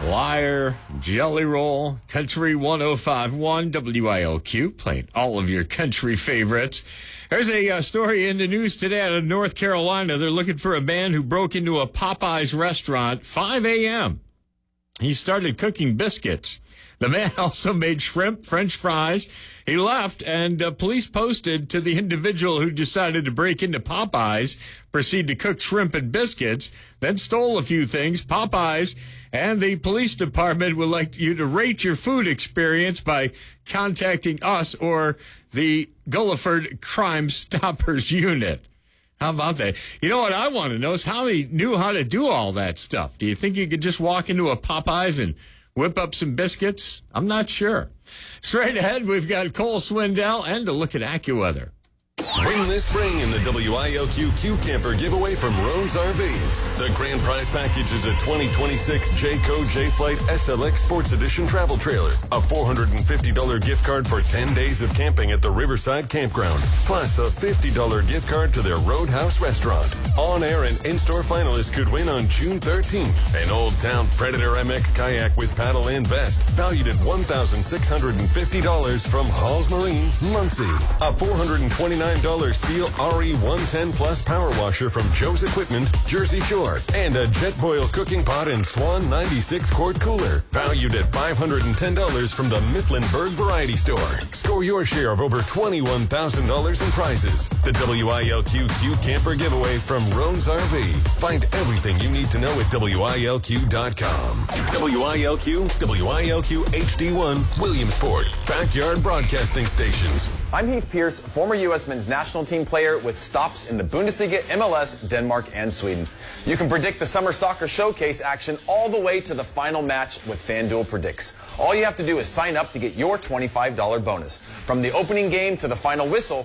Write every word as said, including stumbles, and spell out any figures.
Liar, Jelly Roll, Country one oh five point one, W I L Q, playing all of your country favorites. There's a uh, story in the news today out of North Carolina. They're looking for a man who broke into a Popeyes restaurant five a.m. He started cooking biscuits. The man also made shrimp, French fries. He left, and uh, police posted to the individual who decided to break into Popeyes, proceed to cook shrimp and biscuits, then stole a few things. Popeyes and the police department would like you to rate your food experience by contacting us or the Gulliford Crime Stoppers Unit. How about that? You know what I want to know is how he knew how to do all that stuff. Do you think you could just walk into a Popeyes and whip up some biscuits? I'm not sure. Straight ahead, we've got Cole Swindell and a look at AccuWeather. Win this spring in the W I L Q Q Camper giveaway from Roan's R V. The grand prize package is a twenty twenty-six Jayco J-Flight S L X Sports Edition travel trailer, a four hundred fifty dollars gift card for ten days of camping at the Riverside Campground, plus a fifty dollars gift card to their Roadhouse restaurant. On-air and in-store finalists could win on June thirteenth an Old Town Predator M X kayak with paddle and vest, valued at one thousand six hundred fifty dollars from Halls Marine, Muncie. A four hundred twenty-nine dollars Steel R E one ten Plus power washer from Joe's Equipment, Jersey Shore, and a Jetboil cooking pot and Swan ninety-six quart cooler, valued at five hundred ten dollars from the Mifflinburg Variety Store. Score your share of over twenty-one thousand dollars in prizes. The W I L Q Q Camper giveaway from Roan's R V. Find everything you need to know at W I L Q dot com. W I L Q, W I L Q H D one, Williamsport, Backyard Broadcasting Stations. I'm Heath Pierce, former U S men's national team player with stops in the Bundesliga, M L S, Denmark, and Sweden. You can predict the Summer Soccer Showcase action all the way to the final match with FanDuel Predicts. All you have to do is sign up to get your twenty-five dollars bonus. From the opening game to the final whistle,